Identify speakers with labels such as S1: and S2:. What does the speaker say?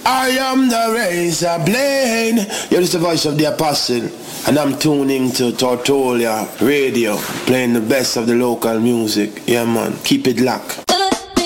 S1: I am the razor blade. You're just the voice of the apostle, and I'm tuning to Tortolia Radio, playing the best of the local music. Yeah, man, keep it locked.